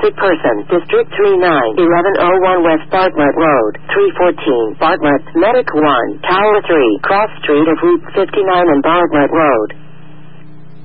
sick person, District 39, 1101 West Bartlett Road, 314, Bartlett, Medic 1, Tower 3, Cross Street of Route 59 and Bartlett Road.